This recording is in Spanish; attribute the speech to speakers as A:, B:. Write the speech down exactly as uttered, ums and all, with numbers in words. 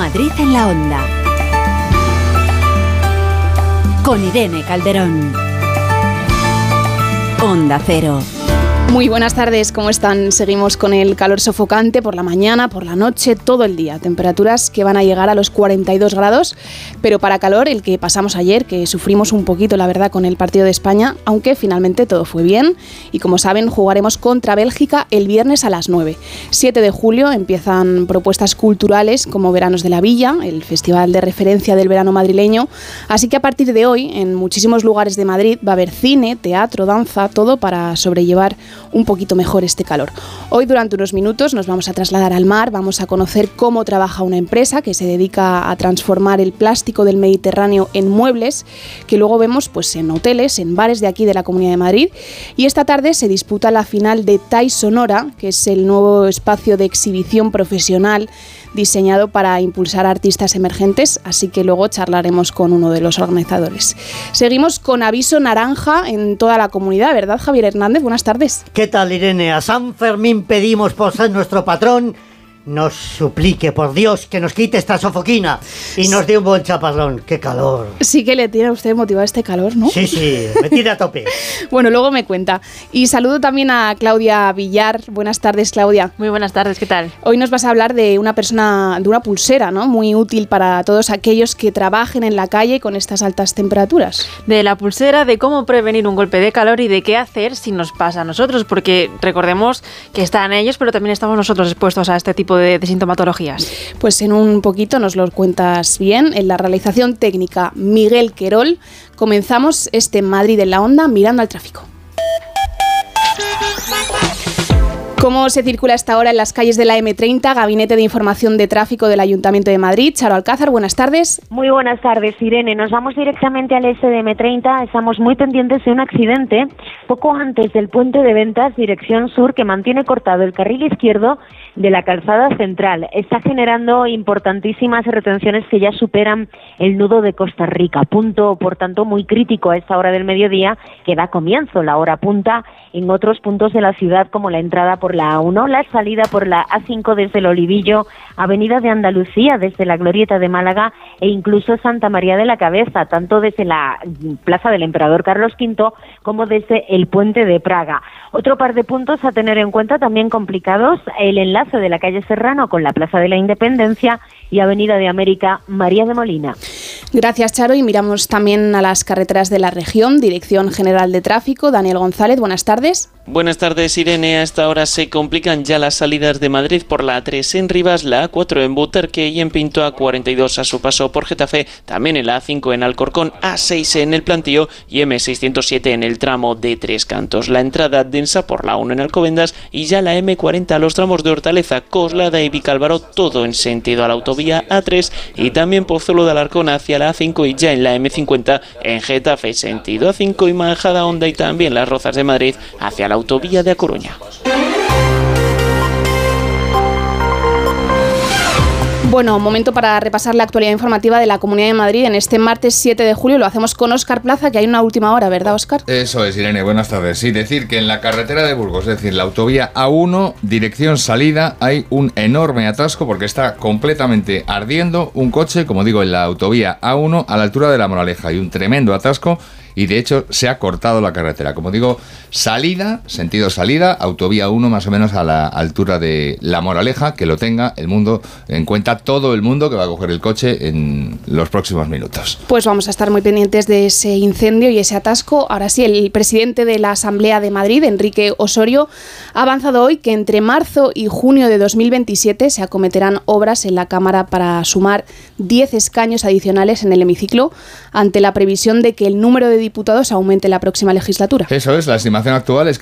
A: Madrid en la Onda. Con Irene Calderón. Onda Cero.
B: Muy buenas tardes, ¿cómo están? Seguimos con el calor sofocante por la mañana, por la noche, todo el día. Temperaturas que van a llegar a los cuarenta y dos grados, pero para calor el que pasamos ayer, que sufrimos un poquito, la verdad, con el partido de España, aunque finalmente todo fue bien. Y como saben, jugaremos contra Bélgica el viernes a las nueve. siete de julio empiezan propuestas culturales como Veranos de la Villa, el festival de referencia del verano madrileño. Así que a partir de hoy, en muchísimos lugares de Madrid va a haber cine, teatro, danza, todo para sobrellevar un poquito mejor este calor. Hoy durante unos minutos nos vamos a trasladar al mar, vamos a conocer cómo trabaja una empresa que se dedica a transformar el plástico del Mediterráneo en muebles, que luego vemos pues en hoteles, en bares de aquí de la Comunidad de Madrid. Y esta tarde se disputa la final de Thai Sonora, que es el nuevo espacio de exhibición profesional diseñado para impulsar a artistas emergentes, así que luego charlaremos con uno de los organizadores. Seguimos con aviso naranja en toda la comunidad, ¿verdad, Javier Hernández? Buenas tardes.
C: ¿Qué tal, Irene? A San Fermín pedimos por ser nuestro patrón nos suplique, por Dios, que nos quite esta sofoquina y nos dé un buen chaparrón. ¡Qué calor!
B: Sí que le tiene a usted motivado este calor, ¿no?
C: Sí, sí, me tiene a tope.
B: Bueno, luego me cuenta. Y saludo también a Claudia Villar. Buenas tardes, Claudia.
D: Muy buenas tardes, ¿qué tal?
B: Hoy nos vas a hablar de una persona, de una pulsera, ¿no? Muy útil para todos aquellos que trabajen en la calle con estas altas temperaturas.
D: De la pulsera, de cómo prevenir un golpe de calor y de qué hacer si nos pasa a nosotros, porque recordemos que están ellos, pero también estamos nosotros expuestos a este tipo de, de sintomatologías.
B: Pues en un poquito nos lo cuentas bien. En la realización técnica, Miguel Querol. Comenzamos este Madrid en la Onda mirando al tráfico. ¿Cómo se circula a esta hora en las calles de la eme treinta? Gabinete de Información de Tráfico del Ayuntamiento de Madrid. Charo Alcázar, buenas tardes.
E: Muy buenas tardes, Irene. Nos vamos directamente al este de eme treinta. Estamos muy pendientes de un accidente poco antes del puente de Ventas, dirección sur, que mantiene cortado el carril izquierdo de la calzada central. Está generando importantísimas retenciones que ya superan el nudo de Costa Rica. Punto, por tanto, muy crítico a esta hora del mediodía, que da comienzo la hora punta en otros puntos de la ciudad, como la entrada por la A uno, la salida por la A cinco desde el Olivillo, Avenida de Andalucía desde la Glorieta de Málaga e incluso Santa María de la Cabeza, tanto desde la Plaza del Emperador Carlos quinto como desde el Puente de Praga. Otro par de puntos a tener en cuenta también complicados: el enlace de la calle Serrano con la Plaza de la Independencia y Avenida de América María de Molina.
B: Gracias, Charo, y miramos también a las carreteras de la región. Dirección General de Tráfico, Daniel González, buenas tardes.
F: Buenas tardes, Irene. A esta hora se complican ya las salidas de Madrid por la A tres en Rivas, la A cuatro en Butarque y en Pinto, A cuarenta y dos a su paso por Getafe, también en la A cinco en Alcorcón, A seis en el Plantío y eme seiscientos siete en el tramo de Tres Cantos. La entrada densa por la uno en Alcobendas y ya la eme cuarenta a los tramos de Hortaleza, Coslada y Vicálvaro, todo en sentido a la autovía A tres, y también Pozuelo de Alarcón hacia la A cinco y ya en la eme cincuenta en Getafe, sentido A cinco, y Majada Honda y también Las Rozas de Madrid hacia la autovía de A Coruña.
B: Bueno, momento para repasar la actualidad informativa de la Comunidad de Madrid en este martes siete de julio. Lo hacemos con Óscar Plaza, que hay una última hora, ¿verdad, Óscar?
G: Eso es, Irene, buenas tardes. Sí, decir que en la carretera de Burgos, es decir, la autovía A uno, dirección salida, hay un enorme atasco porque está completamente ardiendo un coche, como digo, en la autovía A uno a la altura de La Moraleja. Hay un tremendo atasco y de hecho se ha cortado la carretera. Como digo, salida, sentido salida, autovía uno más o menos a la altura de La Moraleja, que lo tenga el mundo en cuenta, todo el mundo que va a coger el coche en los próximos minutos.
B: Pues vamos a estar muy pendientes de ese incendio y ese atasco. Ahora sí, el presidente de la Asamblea de Madrid, Enrique Osorio, ha avanzado hoy que entre marzo y junio de dos mil veintisiete se acometerán obras en la Cámara para sumar diez escaños adicionales en el hemiciclo, ante la previsión de que el número de diputados aumente la próxima legislatura.
G: Eso es, la estimación actual es